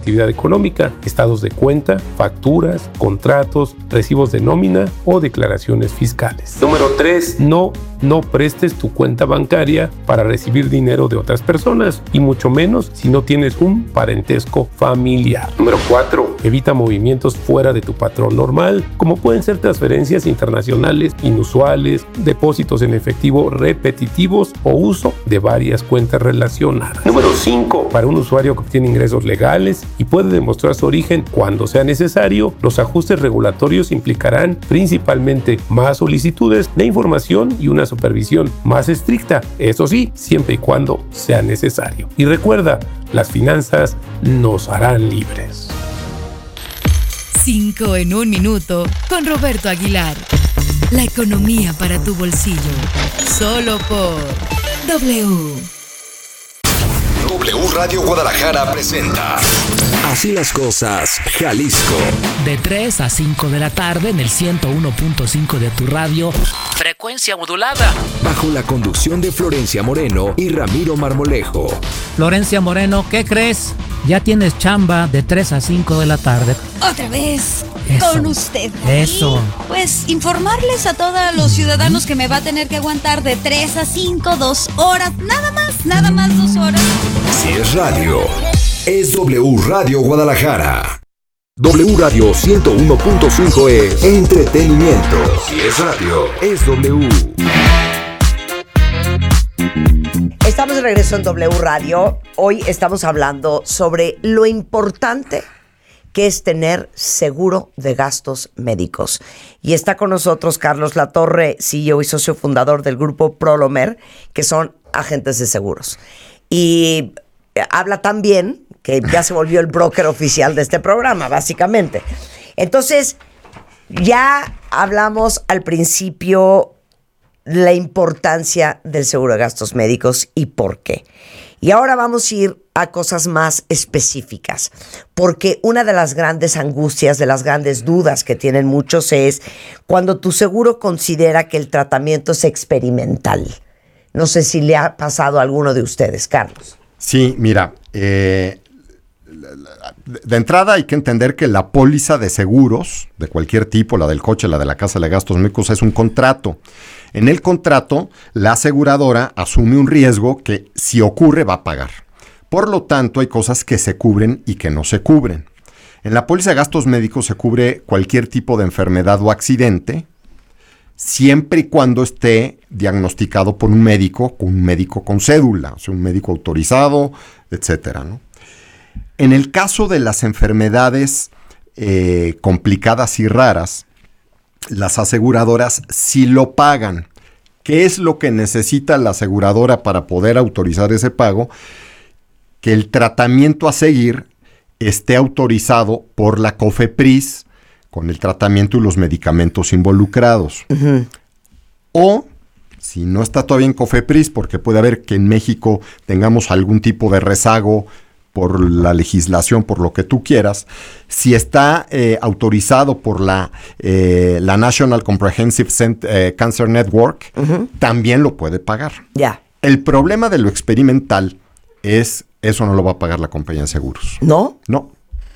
actividad económica, estados de cuenta, facturas, contratos, recibos de nómina o declaraciones fiscales. Número 3. No prestes tu cuenta bancaria para recibir dinero de otras personas y mucho menos si no tienes un parentesco familiar. Número 4. Evita movimientos fuera de tu patrón normal, como pueden ser transferencias internacionales inusuales, depósitos en efectivo repetitivos o uso de varias cuentas relacionadas. Número 5. Para un usuario que obtiene ingresos legales y puede demostrar su origen cuando sea necesario, los ajustes regulatorios implicarán principalmente más solicitudes de información y una supervisión más estricta, eso sí, siempre y cuando sea necesario. Y recuerda, las finanzas nos harán libres. 5 en 1 minuto con Roberto Aguilar. La economía para tu bolsillo. Solo por W Radio Guadalajara presenta Así las cosas, Jalisco. De 3 a 5 de la tarde en el 101.5 de tu radio. Frecuencia modulada. Bajo la conducción de Florencia Moreno y Ramiro Marmolejo. Florencia Moreno, ¿qué crees? Ya tienes chamba de 3 a 5 de la tarde. Otra vez Eso. con usted. Eso. Y pues informarles a todos los ciudadanos que me va a tener que aguantar de 3 a 5, 2 horas. Nada más 2 horas. Si es radio, es W Radio Guadalajara. W Radio 101.5 es entretenimiento. Si es radio, es W. Estamos de regreso en W Radio. Hoy estamos hablando sobre lo importante que es tener seguro de gastos médicos. Y está con nosotros Carlos Latorre, CEO y socio fundador del grupo Prolomer, que son agentes de seguros. Y habla tan bien que ya se volvió el broker oficial de este programa, básicamente. Entonces, ya hablamos al principio la importancia del seguro de gastos médicos y por qué. Y ahora vamos a ir a cosas más específicas, porque una de las grandes angustias, de las grandes dudas que tienen muchos es cuando tu seguro considera que el tratamiento es experimental. No sé si le ha pasado a alguno de ustedes, Carlos. Sí, mira, de entrada hay que entender que la póliza de seguros de cualquier tipo, la del coche, la de la casa, la de gastos médicos, es un contrato. En el contrato, la aseguradora asume un riesgo que, si ocurre, va a pagar. Por lo tanto, hay cosas que se cubren y que no se cubren. En la póliza de gastos médicos se cubre cualquier tipo de enfermedad o accidente, siempre y cuando esté diagnosticado por un médico con cédula, o sea, un médico autorizado, etcétera, ¿no? En el caso de las enfermedades complicadas y raras, las aseguradoras sí lo pagan. ¿Qué es lo que necesita la aseguradora para poder autorizar ese pago? Que el tratamiento a seguir esté autorizado por la COFEPRIS con el tratamiento y los medicamentos involucrados. Uh-huh. O, si no está todavía en COFEPRIS, porque puede haber que en México tengamos algún tipo de rezago por la legislación, por lo que tú quieras, si está autorizado por la National Comprehensive Cancer Network, uh-huh, también lo puede pagar. Ya. Yeah. El problema de lo experimental es, eso no lo va a pagar la compañía de seguros. ¿No? No.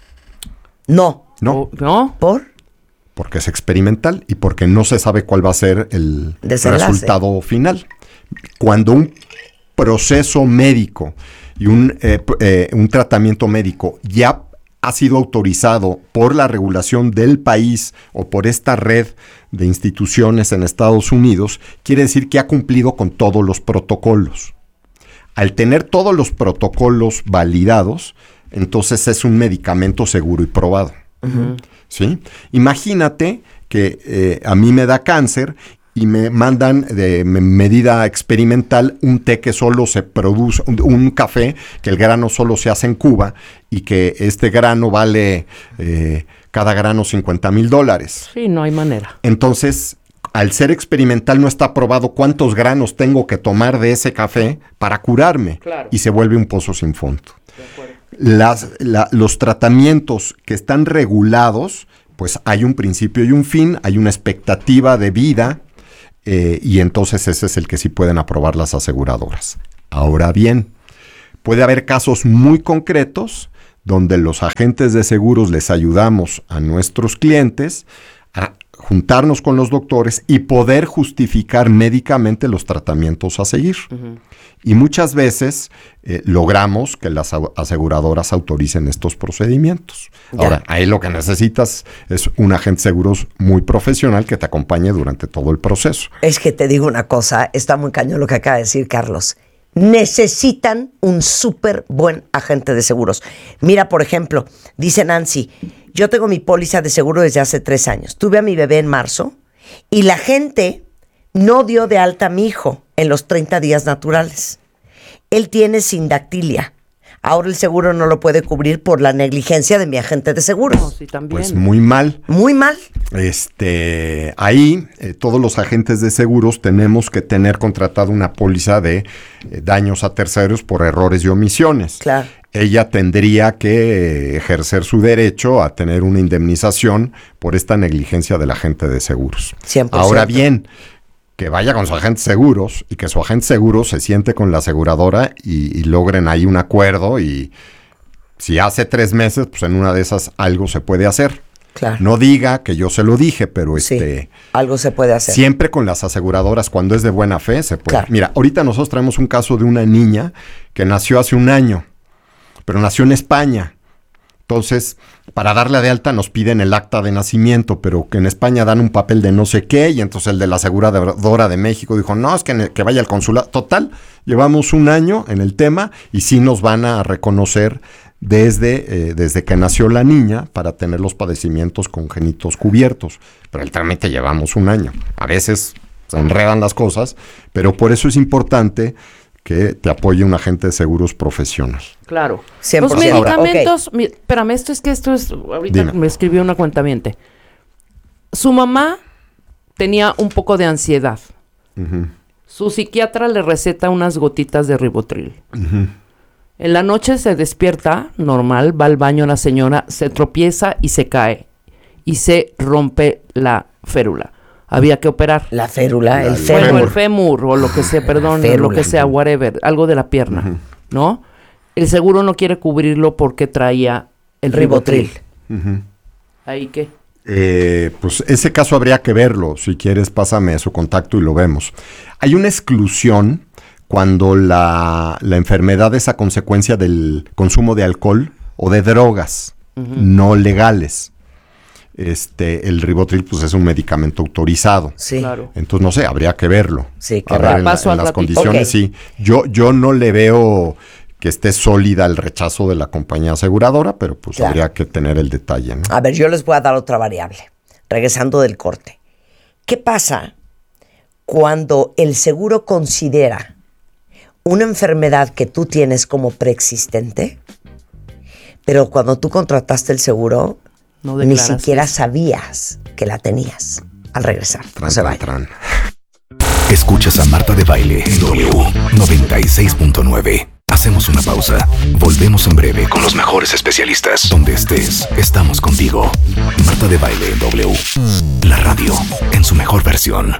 No. No. ¿No? ¿Por? Porque es experimental y porque no se sabe cuál va a ser el resultado final. Cuando un proceso médico y un tratamiento médico ya ha sido autorizado por la regulación del país o por esta red de instituciones en Estados Unidos, quiere decir que ha cumplido con todos los protocolos. Al tener todos los protocolos validados, entonces es un medicamento seguro y probado. Uh-huh. ¿Sí? Imagínate que a mí me da cáncer y me mandan de medida experimental un té que solo se produce, un café, que el grano solo se hace en Cuba y que este grano vale cada grano $50,000. Sí, no hay manera. Entonces, al ser experimental no está probado cuántos granos tengo que tomar de ese café para curarme. Claro. Y se vuelve un pozo sin fondo. Los tratamientos que están regulados, pues hay un principio y un fin, hay una expectativa de vida, y entonces ese es el que sí pueden aprobar las aseguradoras. Ahora bien, puede haber casos muy concretos donde los agentes de seguros les ayudamos a nuestros clientes a juntarnos con los doctores y poder justificar médicamente los tratamientos a seguir. Y muchas veces logramos que las aseguradoras autoricen estos procedimientos. Ahora, ahí lo que necesitas es un agente de seguros muy profesional que te acompañe durante todo el proceso. Es que te digo una cosa, está muy cañón lo que acaba de decir Carlos. Necesitan un súper buen agente de seguros. Mira, por ejemplo, dice Nancy, yo tengo mi póliza de seguro desde hace 3 años. Tuve a mi bebé en marzo y la gente no dio de alta a mi hijo en los 30 días naturales. Él tiene sindactilia. Ahora el seguro no lo puede cubrir por la negligencia de mi agente de seguros. No, sí, también. Pues muy mal. Muy mal. Ahí todos los agentes de seguros tenemos que tener contratado una póliza de daños a terceros por errores y omisiones. Claro. Ella tendría que ejercer su derecho a tener una indemnización por esta negligencia del agente de seguros. 100%. Ahora bien, que vaya con su agente de seguros y que su agente de seguros se siente con la aseguradora y logren ahí un acuerdo, y si hace 3 meses, pues en una de esas algo se puede hacer. Claro. No diga que yo se lo dije, pero sí, algo se puede hacer. Siempre con las aseguradoras, cuando es de buena fe, se puede. Claro. Mira, ahorita nosotros traemos un caso de una niña que nació hace 1 año, pero nació en España. Entonces, para darle de alta nos piden el acta de nacimiento, pero que en España dan un papel de no sé qué, y entonces el de la aseguradora de México dijo, no, es que vaya al consulado. Total, llevamos 1 año en el tema y sí nos van a reconocer desde que nació la niña para tener los padecimientos congénitos cubiertos. Pero el trámite llevamos 1 año. A veces se enredan las cosas, pero por eso es importante que te apoye un agente de seguros profesional. Claro. 100%. Los medicamentos, Okay. Espérame, esto es, ahorita Dime. me escribió una cuentaviente. Su mamá tenía un poco de ansiedad. Uh-huh. Su psiquiatra le receta unas gotitas de Ribotril. Uh-huh. En la noche se despierta, normal, va al baño la señora, se tropieza y se cae. Y se rompe la férula. Había que operar. La férula, el Bueno, fémur. el fémur o lo que sea, perdón, férula. lo que sea, whatever, algo de la pierna, ¿no? El seguro no quiere cubrirlo porque traía el Ribotril. Uh-huh. ¿Ahí qué? Pues ese caso habría que verlo. Si quieres, pásame su contacto y lo vemos. Hay una exclusión cuando la enfermedad es a consecuencia del consumo de alcohol o de drogas no legales. El Ribotril pues es un medicamento autorizado. Sí. Claro. Entonces, no sé, habría que verlo. Sí, A ver, claro. Paso en al las ratito. condiciones, Ok. sí. Yo no le veo que esté sólida el rechazo de la compañía aseguradora, pero pues Claro. habría que tener el detalle, ¿no? A ver, yo les voy a dar otra variable. Regresando del corte. ¿Qué pasa cuando el seguro considera una enfermedad que tú tienes como preexistente, pero cuando tú contrataste el seguro, No ni declaraste. siquiera sabías que la tenías? Al regresar. No se vayan. Escuchas a Marta de Baile en W 96.9. Hacemos una pausa. Volvemos en breve con los mejores especialistas. Donde estés, estamos contigo. Marta de Baile en W. La radio en su mejor versión.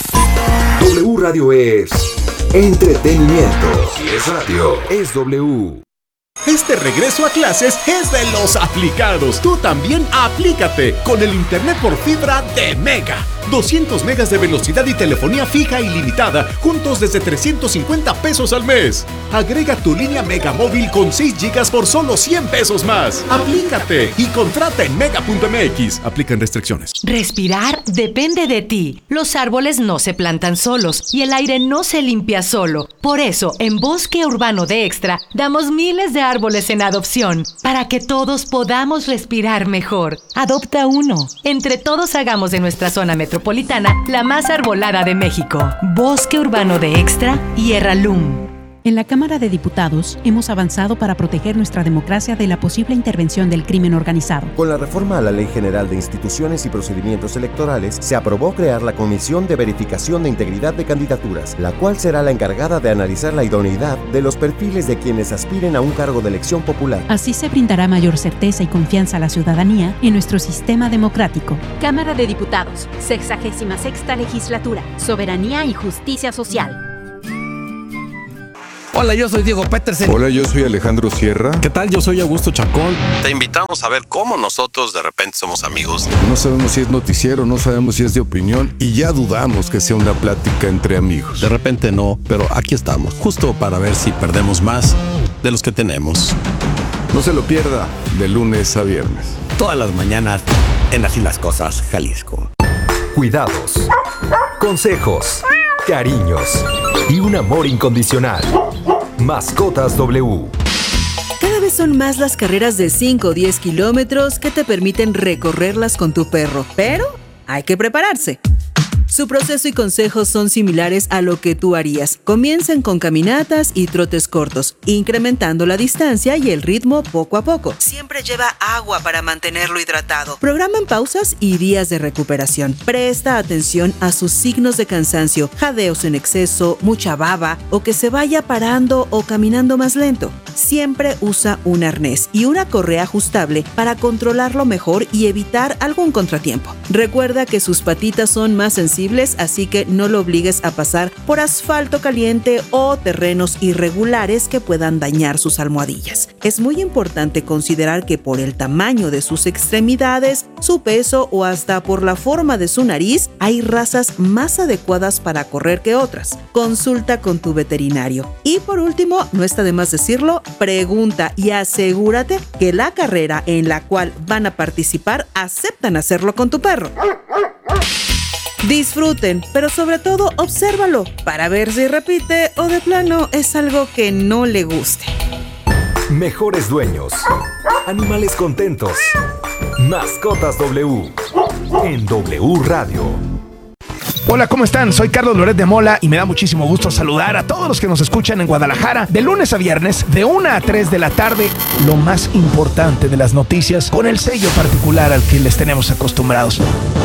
W Radio es entretenimiento. Si es radio, es W. Este regreso a clases es de los aplicados. Tú también aplícate con el internet por fibra de Mega. 200 megas de velocidad y telefonía fija ilimitada, juntos desde 350 pesos al mes. Agrega tu línea Mega móvil con 6 gigas por solo 100 pesos más. Aplícate y contrata en mega.mx. Aplican restricciones. Respirar depende de ti. Los árboles no se plantan solos y el aire no se limpia solo. Por eso, en Bosque Urbano de Extra, damos miles de árboles en adopción para que todos podamos respirar mejor. Adopta uno. Entre todos hagamos de nuestra zona metropolitana la más arbolada de México. Bosque Urbano de Extra y Erralum. En la Cámara de Diputados hemos avanzado para proteger nuestra democracia de la posible intervención del crimen organizado. Con la reforma a la Ley General de Instituciones y Procedimientos Electorales, se aprobó crear la Comisión de Verificación de Integridad de Candidaturas, la cual será la encargada de analizar la idoneidad de los perfiles de quienes aspiren a un cargo de elección popular. Así se brindará mayor certeza y confianza a la ciudadanía en nuestro sistema democrático. Cámara de Diputados, 66ª Legislatura, Soberanía y Justicia Social. Hola, yo soy Diego Petersen. Hola, yo soy Alejandro Sierra. ¿Qué tal? Yo soy Augusto Chacón. Te invitamos a ver cómo nosotros de repente somos amigos. No sabemos si es noticiero, no sabemos si es de opinión y ya dudamos que sea una plática entre amigos. De repente no, pero aquí estamos, justo para ver si perdemos más de los que tenemos. No se lo pierda, de lunes a viernes. Todas las mañanas en Así las Cosas, Jalisco. Cuidados, consejos, cariños y un amor incondicional. Mascotas W. Cada vez son más las carreras de 5 o 10 kilómetros que te permiten recorrerlas con tu perro, pero hay que prepararse. Su proceso y consejos son similares a lo que tú harías. Comiencen con caminatas y trotes cortos, incrementando la distancia y el ritmo poco a poco. Siempre lleva agua para mantenerlo hidratado. Programen pausas y días de recuperación. Presta atención a sus signos de cansancio, jadeos en exceso, mucha baba o que se vaya parando o caminando más lento. Siempre usa un arnés y una correa ajustable para controlarlo mejor y evitar algún contratiempo. Recuerda que sus patitas son más sensibles, así que no lo obligues a pasar por asfalto caliente o terrenos irregulares que puedan dañar sus almohadillas. Es muy importante considerar que por el tamaño de sus extremidades, su peso o hasta por la forma de su nariz, hay razas más adecuadas para correr que otras. Consulta con tu veterinario. Y por último, no está de más decirlo, pregunta y asegúrate que la carrera en la cual van a participar aceptan hacerlo con tu perro. Disfruten, pero sobre todo obsérvalo para ver si repite o de plano es algo que no le guste. Mejores dueños, animales contentos, Mascotas W en W Radio. Hola, ¿cómo están? Soy Carlos Loret de Mola y me da muchísimo gusto saludar a todos los que nos escuchan en Guadalajara de lunes a viernes de 1 a 3 de la tarde. Lo más importante de las noticias con el sello particular al que les tenemos acostumbrados.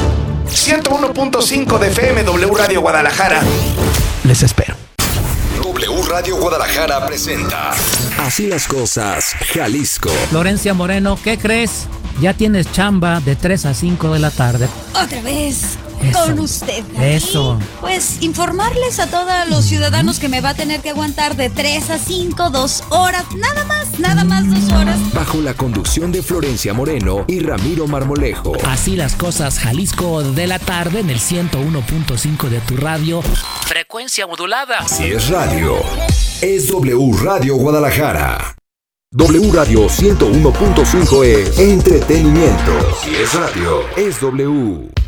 101.5 de FM, W Radio Guadalajara. Les espero. W Radio Guadalajara presenta Así las Cosas, Jalisco. Florencia Moreno, ¿qué crees? Ya tienes chamba de 3 a 5 de la tarde. Otra vez. Eso, con usted. Eso. Pues informarles a todos los ciudadanos que me va a tener que aguantar de 3 a 5, 2 horas, nada más 2 horas. Bajo la conducción de Florencia Moreno y Ramiro Marmolejo. Así las Cosas, Jalisco de la tarde en el 101.5 de tu radio. Frecuencia modulada. Si es radio, es W Radio Guadalajara. W Radio 101.5 es entretenimiento. Si es radio, es W.